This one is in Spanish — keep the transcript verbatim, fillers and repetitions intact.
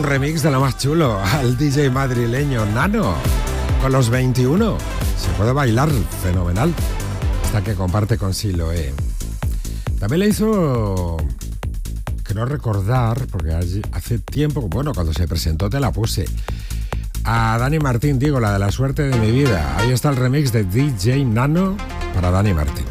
un remix de lo más chulo al D J madrileño Nano con los veintiuno. Se puede bailar fenomenal. Esta que comparte con Siloé. También le hizo, creo recordar, porque hace tiempo, bueno, cuando se presentó te la puse, a Dani Martín, digo, la de la suerte de mi vida. Ahí está el remix de D J Nano para Dani Martín.